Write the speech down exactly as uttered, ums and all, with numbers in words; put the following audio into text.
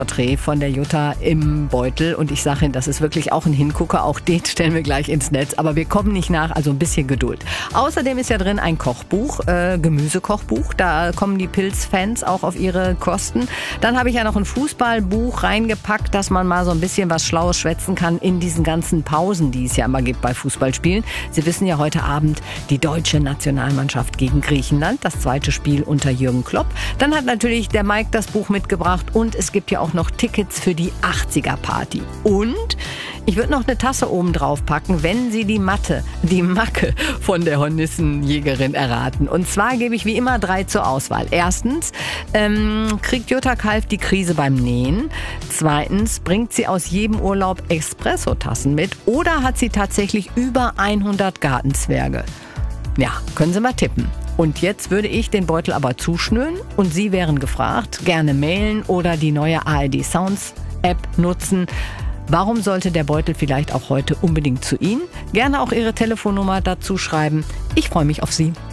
Porträt von der Jutta im Beutel und ich sage Ihnen, das ist wirklich auch ein Hingucker, auch den stellen wir gleich ins Netz, aber wir kommen nicht nach, also ein bisschen Geduld. Außerdem ist ja drin ein Kochbuch, äh, Gemüsekochbuch, da kommen die Pilzfans auch auf ihre Kosten. Dann habe ich ja noch ein Fußballbuch reingepackt, dass man mal so ein bisschen was Schlaues schwätzen kann in diesen ganzen Pausen, die es ja immer gibt bei Fußballspielen. Sie wissen ja, heute Abend die deutsche Nationalmannschaft gegen Griechenland, das zweite Spiel unter Jürgen Klopp. Dann hat natürlich der Mike das Buch mitgebracht und es gibt ja auch noch Tickets für die achtziger-Party. Und ich würde noch eine Tasse oben drauf packen, wenn Sie die Matte, die Macke von der Hornissenjägerin erraten. Und zwar gebe ich wie immer drei zur Auswahl. Erstens, ähm, kriegt Jutta Kalf die Krise beim Nähen? Zweitens, bringt sie aus jedem Urlaub Espresso-Tassen mit? Oder hat sie tatsächlich über hundert Gartenzwerge? Ja, können Sie mal tippen. Und jetzt würde ich den Beutel aber zuschnüren und Sie wären gefragt, gerne mailen oder die neue A R D Sounds App nutzen. Warum sollte der Beutel vielleicht auch heute unbedingt zu Ihnen? Gerne auch Ihre Telefonnummer dazu schreiben. Ich freue mich auf Sie.